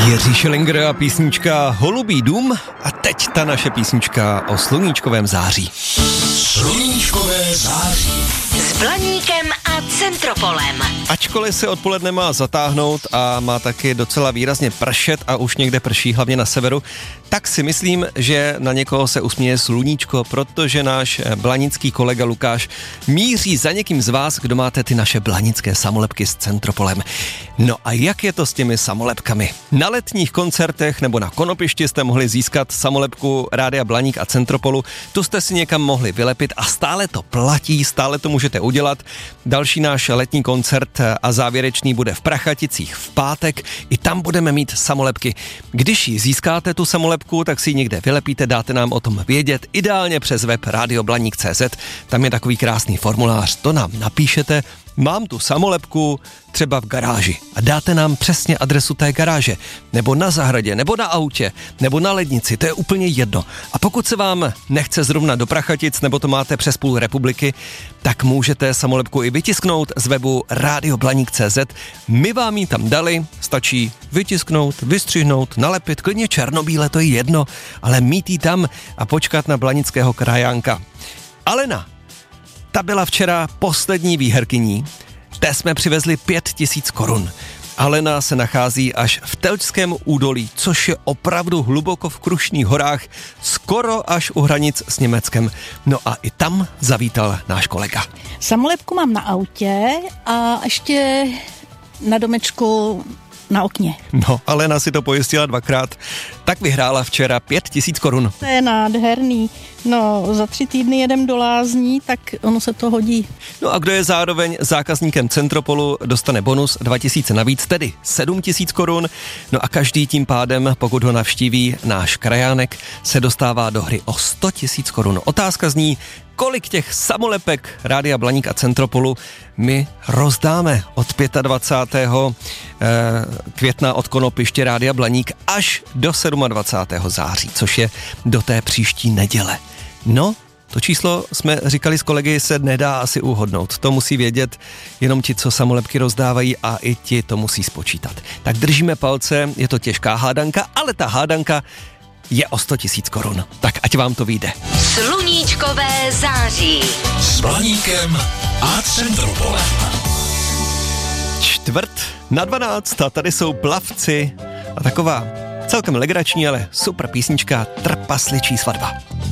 Jiří Šelinger a písnička Holubý dům a teď ta naše písnička o sluníčkovém září. Sluníčkové září. S Blaníkem a Centropolem. Ačkoliv se odpoledne má zatáhnout a má taky docela výrazně pršet a už někde prší, hlavně na severu, tak si myslím, že na někoho se usměje sluníčko, protože náš blanický kolega Lukáš míří za někým z vás, kdo máte ty naše blanické samolepky s Centropolem. No a jak je to s těmi samolepkami? Na letních koncertech nebo na konopišti jste mohli získat samolepku Rádia Blaník a Centropolu, tu jste si někam mohli vylepit a stále to platí, stále to můžete udělat. Další náš letní koncert a závěrečný bude v Prachaticích v pátek, i tam budeme mít samolepky. Když ji získáte, tu samolepku, tak si ji někde vylepíte, dáte nám o tom vědět, ideálně přes web radioblanik.cz, tam je takový krásný formulář, to nám napíšete, mám tu samolepku třeba v garáži a dáte nám přesně adresu té garáže, nebo na zahradě, nebo na autě, nebo na lednici, to je úplně jedno. A pokud se vám nechce zrovna do Prachatic, nebo to máte přes půl republiky, tak můžete samolepku i vytisknout z webu radioblanik.cz. My vám ji tam dali, stačí vytisknout, vystřihnout, nalepit, klidně černobíle, to je jedno, ale mít ji tam a počkat na blanického krajánka. Alena, ta byla včera poslední výherkyní, té jsme přivezli 5 000 korun. Alena se nachází až v Telčském údolí, což je opravdu hluboko v Krušných horách, skoro až u hranic s Německem. No a i tam zavítal náš kolega. Samolepku mám na autě a ještě na domečku na okně. No, Alena si to pojistila 2krát, tak vyhrála včera 5 000 korun. To je nádherný. No, za 3 týdny jedem do lázní, tak ono se to hodí. No a kdo je zároveň zákazníkem Centropolu, dostane bonus 2 000 navíc, tedy 7 000 korun. No a každý tím pádem, pokud ho navštíví náš krajánek, se dostává do hry o 100 000 korun. Otázka zní, kolik těch samolepek Rádia Blaník a Centropolu my rozdáme od 25. května od konopiště Rádia Blaník až do 27. září, což je do té příští neděle. No, to číslo, jsme říkali s kolegy, se nedá asi uhodnout. To musí vědět jenom ti, co samolepky rozdávají, a i ti to musí spočítat. Tak držíme palce, je to těžká hádanka, ale ta hádanka je o 100 000 korun. Tak ať vám to vyjde. Sluníčkové září. S Blaníkem a Centropolem. 11:45 a tady jsou Plavci a taková celkem legrační, ale super písnička Trpasličí svatba.